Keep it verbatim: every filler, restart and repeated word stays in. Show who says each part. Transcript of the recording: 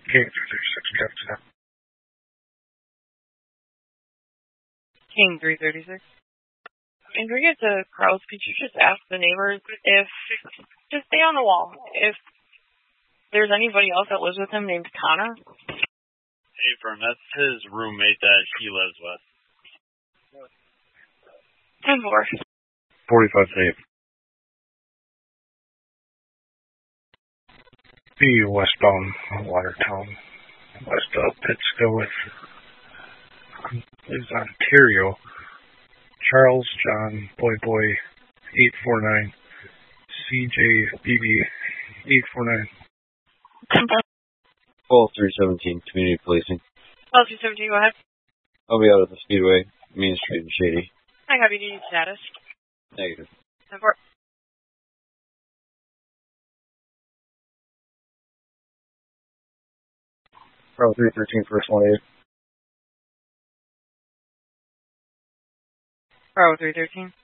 Speaker 1: King three thirty-six, Captain.
Speaker 2: King three thirty-six. In regard to Kraus, could you just ask the neighbors if, just stay on the wall, if there's anybody else that lives with him named Connor?
Speaker 3: Hey, Fern, that's his roommate that he lives with.
Speaker 2: ten four.
Speaker 1: forty-five safe. The westbound Watertown, west of Pittsco with, lives Ontario. Charles John Boy Boy eight four nine, C J B B eight four nine.
Speaker 4: twelve three seventeen, community policing.
Speaker 2: twelve three seventeen, go ahead.
Speaker 4: I'll be out at the Speedway, Main Street and Shady.
Speaker 2: I have you duty status.
Speaker 4: Negative.
Speaker 2: ten four.
Speaker 4: Bravo three thirteen, first one eight.
Speaker 2: Bravo three thirteen.